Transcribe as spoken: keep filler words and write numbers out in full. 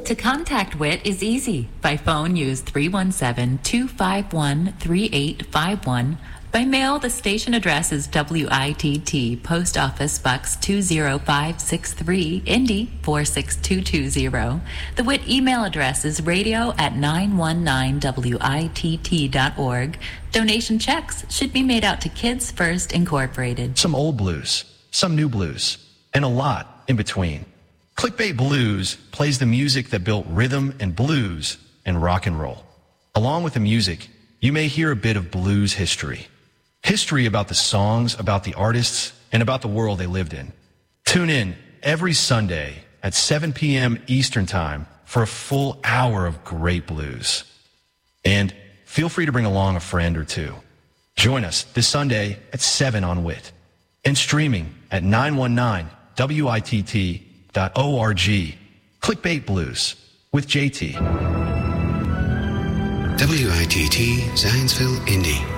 To contact W I T is easy. By phone, use three one seven, two five one, three eight five one. By mail, the station address is W I T T, Post Office Box two zero five six three, Indy four six two two zero. The W I T email address is radio at nine one nine W I T T dot org. Donation checks should be made out to Kids First Incorporated. Some old blues, some new blues, and a lot in between. Clickbait Blues plays the music that built rhythm and blues and rock and roll. Along with the music, you may hear a bit of blues history. History about the songs, about the artists, and about the world they lived in. Tune in every Sunday at seven p.m. Eastern Time for a full hour of great blues. And feel free to bring along a friend or two. Join us this Sunday at seven on W I T and streaming at nine one nine W I T T dot org. Clickbait Blues with J T. W I T T Zionsville, Indy.